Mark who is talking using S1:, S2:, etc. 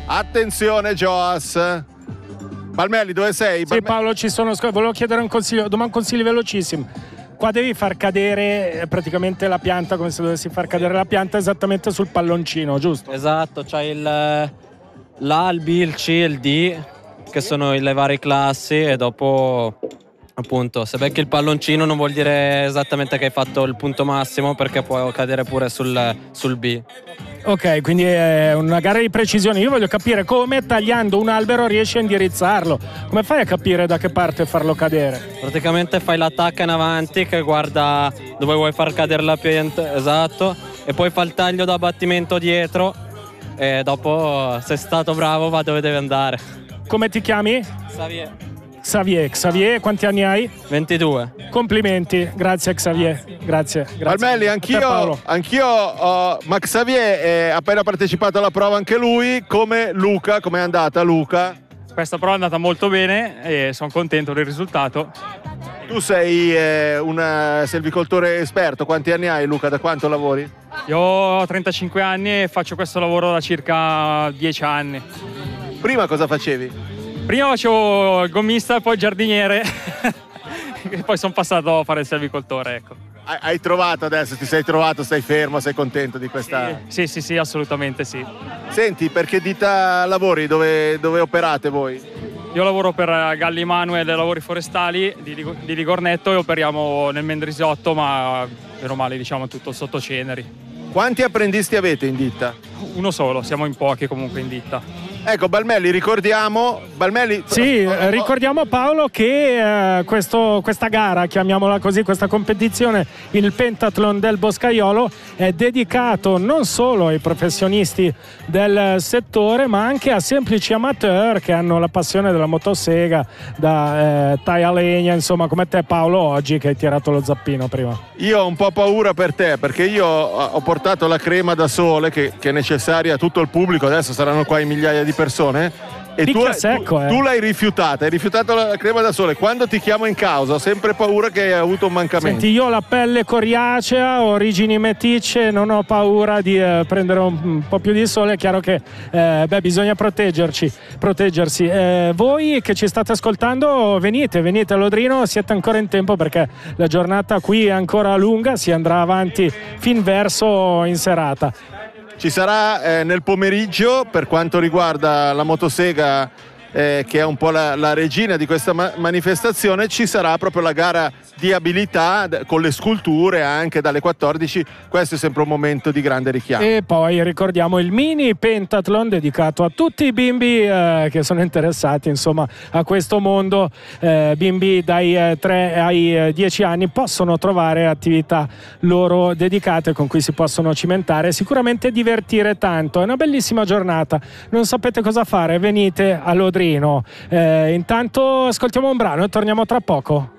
S1: Attenzione Joas. Balmelli, dove sei?
S2: Sì, Paolo, ci sono. Volevo chiedere un consiglio, domani un consiglio velocissimo. Qua devi far cadere praticamente la pianta, come se dovessi far cadere la pianta esattamente sul palloncino, giusto?
S3: Esatto, c'hai l'A, il B, il C e il D, che sono le varie classi, e dopo, appunto, se becchi il palloncino non vuol dire esattamente che hai fatto il punto massimo, perché può cadere pure sul B.
S2: Ok, quindi è una gara di precisione. Io voglio capire come, tagliando un albero, riesci a indirizzarlo. Come fai a capire da che parte farlo cadere?
S3: Praticamente fai l'attacco in avanti che guarda dove vuoi far cadere la pianta, esatto, e poi fa il taglio da abbattimento dietro, e dopo, se sei stato bravo, va dove deve andare.
S2: Come ti chiami? Xavier, quanti anni hai?
S3: 22.
S2: Complimenti, grazie Xavier, grazie.
S1: Balmelli, anch'io, ma Xavier è appena partecipato alla prova anche lui, come Luca. Com'è andata Luca?
S4: Questa prova è andata molto bene e sono contento del risultato.
S1: Tu sei un selvicoltore esperto, quanti anni hai Luca? Da quanto lavori?
S4: Io ho 35 anni e faccio questo lavoro da circa 10 anni.
S1: Prima cosa facevi?
S4: Prima facevo il gommista e poi il giardiniere e poi sono passato a fare il selvicoltore, ecco.
S1: Hai trovato adesso, ti sei trovato, stai fermo, sei contento di questa...
S4: Sì, assolutamente sì.
S1: Senti, per che ditta lavori? Dove operate voi?
S4: Io lavoro per Galli Manuel Lavori Forestali di Ligornetto e operiamo nel Mendrisiotto, ma meno male diciamo tutto sotto Ceneri.
S1: Quanti apprendisti avete in ditta?
S4: Uno solo, siamo in pochi comunque in ditta.
S1: Ecco, Balmelli, ricordiamo...
S2: Sì, ricordiamo Paolo che questa gara, chiamiamola così, questa competizione, il Pentathlon del Boscaiolo, è dedicato non solo ai professionisti del settore, ma anche a semplici amateur che hanno la passione della motosega, da taglia legna, insomma, come te Paolo oggi che hai tirato lo zappino prima.
S1: Io ho un po' paura per te, perché io ho portato la crema da sole che è necessaria a tutto il pubblico, adesso saranno qua in migliaia di persone, e tu l'hai rifiutata, hai rifiutato la crema da sole. Quando ti chiamo in causa ho sempre paura che hai avuto un mancamento.
S2: Senti, io ho la pelle coriacea, origini meticce, non ho paura di prendere un po' più di sole. È chiaro che bisogna proteggersi. Voi che ci state ascoltando, venite a Lodrino, siete ancora in tempo perché la giornata qui è ancora lunga, si andrà avanti fin verso in serata.
S1: Ci sarà nel pomeriggio, per quanto riguarda la motosega, che è un po' la regina di questa manifestazione, ci sarà proprio la gara di abilità con le sculture anche dalle 14. Questo è sempre un momento di grande richiamo.
S2: E poi ricordiamo il mini pentathlon dedicato a tutti i bimbi che sono interessati insomma a questo mondo. Bimbi dai 3 ai 10 anni possono trovare attività loro dedicate con cui si possono cimentare e sicuramente divertire tanto. È una bellissima giornata, non sapete cosa fare, venite a Lodrino. Intanto ascoltiamo un brano e torniamo tra poco.